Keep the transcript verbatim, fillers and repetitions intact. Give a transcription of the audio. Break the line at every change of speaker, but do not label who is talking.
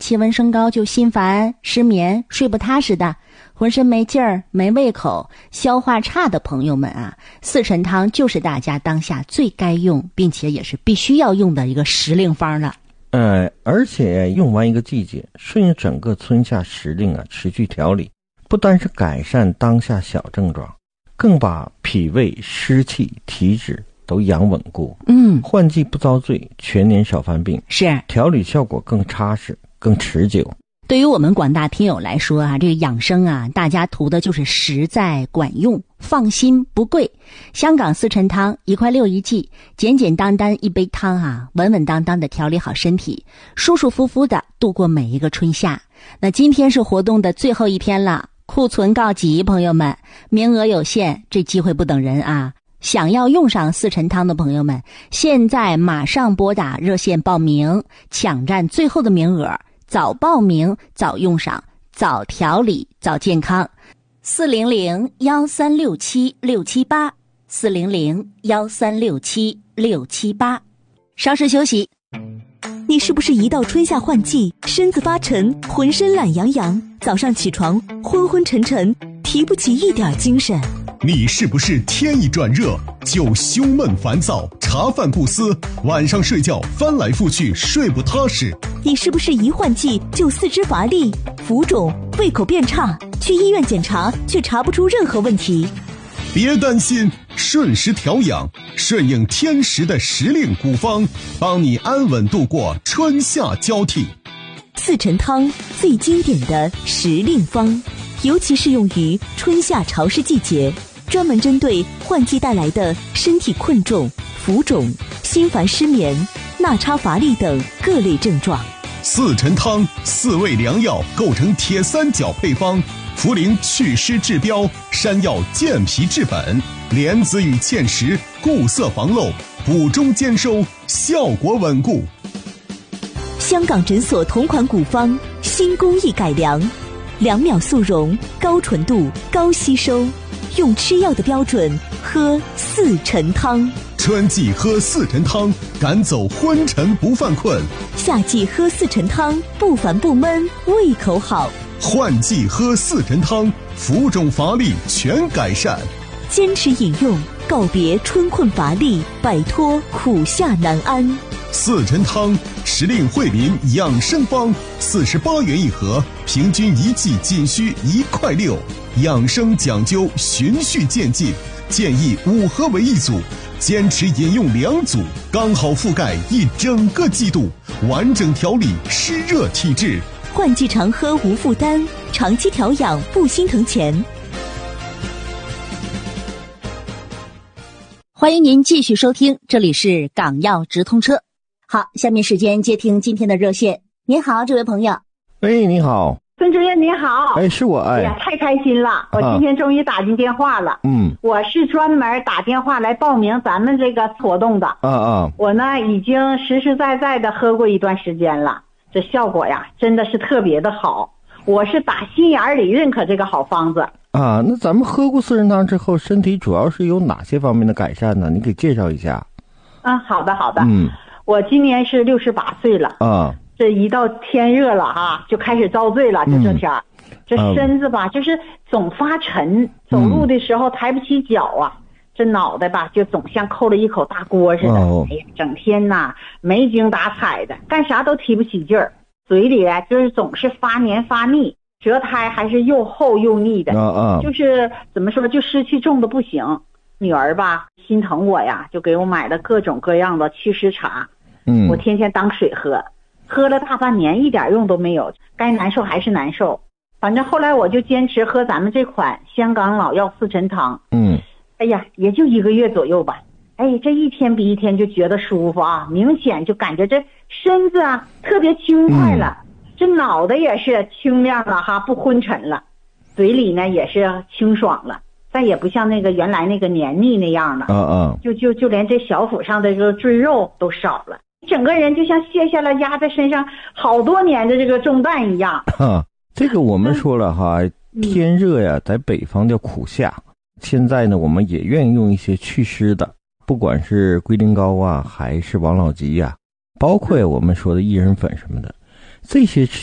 气温升高就心烦、失眠、睡不踏实的，浑身没劲儿、没胃口、消化差的朋友们啊，四陈汤就是大家当下最该用并且也是必须要用的一个时令方了。
呃，而且用完一个季节，顺应整个春夏时令啊，持续调理，不单是改善当下小症状，更把脾胃、湿气、体质都养稳固。
嗯，
换季不遭罪，全年少犯病，
是
调理效果更扎实、更持久。
对于我们广大听友来说啊，这个养生啊，大家图的就是实在管用，放心不贵。香港四陈汤一块六一剂，简简单单一杯汤啊，稳稳当当的调理好身体，舒舒服服的度过每一个春夏。那今天是活动的最后一天了，库存告急，朋友们，名额有限，这机会不等人啊！想要用上四陈汤的朋友们，现在马上拨打热线报名，抢占最后的名额。早报名早用上，早调理早健康。四零零幺三六七六七八，四零零幺三六七六七八。稍事休息。
你是不是一到春夏换季，身子发沉，浑身懒洋洋，早上起床昏昏沉沉，提不起一点精神？
你是不是天一转热就胸闷烦躁，茶饭不思，晚上睡觉翻来覆去睡不踏实？
你是不是一换季就四肢乏力、浮肿、胃口变差，去医院检查却查不出任何问题？
别担心，顺时调养，顺应天时的时令古方，帮你安稳度过春夏交替。
四陈汤最经典的时令方，尤其适用于春夏潮湿季节，专门针对换季带来的身体困重、浮肿、心烦失眠、纳差乏力等各类症状。
四陈汤四味良药构成铁三角配方，茯苓祛湿治标，山药健脾治本，莲子与芡实固色防漏，补中兼收，效果稳固。
香港诊所同款古方，新工艺改良，两秒速溶，高纯度，高吸收，用吃药的标准喝四陈汤。
春季喝四陈汤，赶走昏沉不犯困；
夏季喝四陈汤，不烦不闷，胃口好。
换季喝四陈汤，浮肿乏力全改善。
坚持饮用，告别春困乏力，摆脱苦夏难安。
四陈汤时令惠民养生方，四十八元一盒，平均一剂仅需一块六。养生讲究循序渐进，建议五盒为一组，坚持饮用两组，刚好覆盖一整个季度，完整调理湿热体质。
换季常喝无负担，长期调养不心疼钱。
欢迎您继续收听，这里是港药直通车。好，下面时间接听今天的热线。您好，这位朋友。
喂，你好。
孙主任你好。
哎，是我。哎，
哎呀，太开心了，我今天终于打进电话了。
嗯，
我是专门打电话来报名咱们这个活动的。
啊啊，
我呢已经实实在在的喝过一段时间了，这效果呀真的是特别的好，我是打心眼里认可这个好方子。
啊，那咱们喝过四陈汤之后，身体主要是有哪些方面的改善呢？你给介绍一下。
啊，好的好的。
嗯，
我今年是六十八岁了。
啊，
这一到天热了哈，就开始遭罪了，就这天儿。嗯，这身子吧，就是总发沉，走路的时候抬不起脚啊，这脑袋吧就总像扣了一口大锅似的。
哦，
哎呀，整天呐没精打采的，干啥都提不起劲儿，嘴里就是总是发黏发腻，舌苔还是又厚又腻的。
啊啊，
就是怎么说，就湿气重的不行。女儿吧心疼我呀，就给我买了各种各样的祛湿茶。
嗯，
我天天当水喝，喝了大半年一点用都没有，该难受还是难受。反正后来我就坚持喝咱们这款香港老药四陈汤。
嗯，
哎呀，也就一个月左右吧。哎，这一天比一天就觉得舒服啊，明显就感觉这身子啊特别轻快了，嗯，这脑袋也是清亮了哈，不昏沉了，嘴里呢也是清爽了，再也不像那个原来那个黏腻那样了。
啊啊，
就就就连这小腹上的这个赘肉都少了，整个人就像卸下了压在身上好多年的这个重担一样。
啊，这个我们说了哈，嗯，天热呀，在北方叫苦夏。现在呢，我们也愿意用一些祛湿的，不管是龟苓膏啊，还是王老吉呀，包括我们说的薏仁粉什么的，这些